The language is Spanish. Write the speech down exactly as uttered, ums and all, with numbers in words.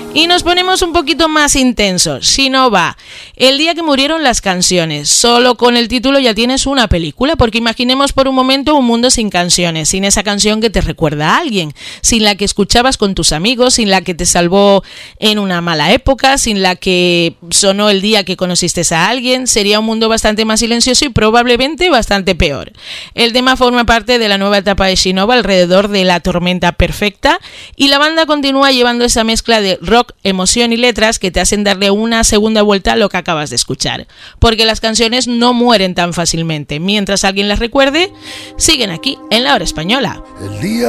Y nos ponemos un poquito más intensos. Shinova, el día que murieron las canciones. Solo con el título ya tienes una película, porque imaginemos por un momento un mundo sin canciones, sin esa canción que te recuerda a alguien, sin la que escuchabas con tus amigos, sin la que te salvó en una mala época, sin la que sonó el día que conociste a alguien. Sería un mundo bastante más silencioso y probablemente bastante peor. El tema forma parte de la nueva etapa de Shinova alrededor de la tormenta perfecta, y la banda continúa llevando esa mezcla de rock, emoción y letras que te hacen darle una segunda vuelta a lo que acabas de escuchar, porque las canciones no mueren tan fácilmente. Mientras alguien las recuerde, siguen aquí en La Hora Española. El día